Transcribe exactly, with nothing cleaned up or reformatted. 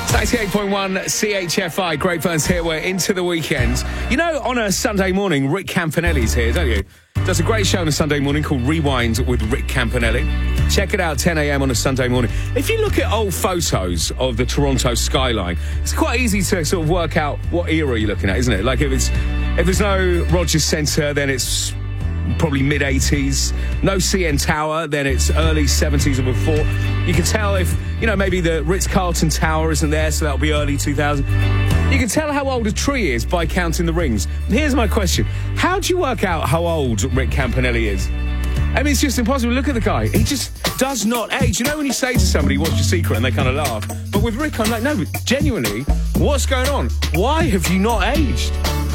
ninety-eight point one C H F I, Great Burns here. We're into the weekend. You know, on a Sunday morning, Rick Campanelli's here, don't you? Does a great show on a Sunday morning called Rewind with Rick Campanelli. Check it out, ten a.m. on a Sunday morning. If you look at old photos of the Toronto skyline, it's quite easy to sort of work out what era you're looking at, isn't it? Like if it's if there's no Rogers Centre, then it's probably mid-eighties. No C N Tower, then it's early seventies or before. You can tell if, you know, maybe the Ritz-Carlton Tower isn't there, so that'll be early two thousand. You can tell how old a tree is by counting the rings. Here's my question. How do you work out how old Rick Campanelli is? I mean, it's just impossible. Look at the guy. He just does not age. You know when you say to somebody, what's your secret? And they kind of laugh. But with Rick, I'm like, no, but genuinely, what's going on? Why have you not aged?